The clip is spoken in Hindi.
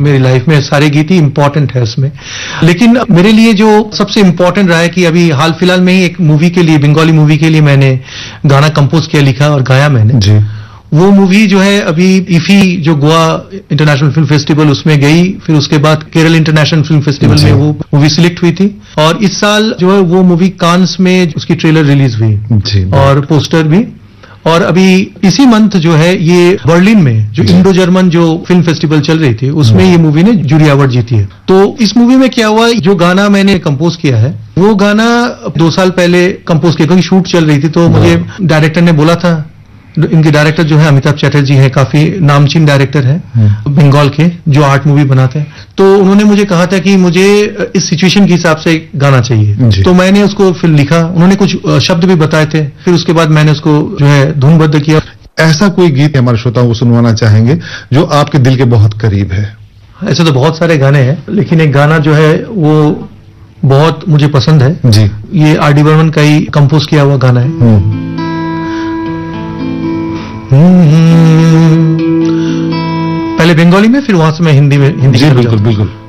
मेरी लाइफ में, सारे गीत ही इम्पोर्टेंट है उसमें। लेकिन मेरे लिए जो सबसे इम्पोर्टेंट रहा है कि अभी हाल फिलहाल में ही एक मूवी के लिए, बंगाली मूवी के लिए मैंने गाना कंपोज किया, लिखा और गाया मैंने जी। वो मूवी जो है अभी इफी जो गोवा इंटरनेशनल फिल्म फेस्टिवल उसमें गई, फिर उसके बाद केरल इंटरनेशनल फिल्म फेस्टिवल में वो मूवी सिलेक्ट हुई थी, और इस साल जो है वो मूवी कांस में उसकी ट्रेलर रिलीज हुई जी, और पोस्टर भी। और अभी इसी मंथ जो है ये बर्लिन में जो इंडो जर्मन जो फिल्म फेस्टिवल चल रही थी उसमें ये मूवी ने जूरी अवार्ड जीती है। तो इस मूवी में क्या हुआ, जो गाना मैंने कंपोज किया है वो गाना 2 साल पहले कंपोज किया, क्योंकि शूट चल रही थी, तो मुझे डायरेक्टर ने बोला था, इनके डायरेक्टर जो है अमिताभ चटर्जी हैं, काफी नामचीन डायरेक्टर हैं बंगाल के, जो आर्ट मूवी बनाते हैं। तो उन्होंने मुझे कहा था कि मुझे इस सिचुएशन के हिसाब से गाना चाहिए, तो मैंने उसको फिर लिखा, उन्होंने कुछ शब्द भी बताए थे, फिर उसके बाद मैंने उसको जो है धुनबद्ध किया। ऐसा कोई गीत हमारे श्रोताओं को सुनवाना चाहेंगे जो आपके दिल के बहुत करीब है? ऐसे तो बहुत सारे गाने हैं, लेकिन एक गाना जो है वो बहुत मुझे पसंद है जी। ये आर डी बर्मन का ही कंपोज किया हुआ गाना है। पहले बंगाली में, फिर वहां से मैं हिंदी में जी, बिल्कुल बिल्कुल।